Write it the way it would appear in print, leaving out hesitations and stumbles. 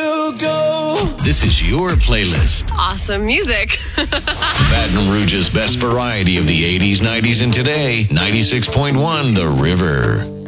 you go. This is your playlist. Awesome music. Baton Rouge's best variety of the 80s, 90s, and today. 96.1 The River.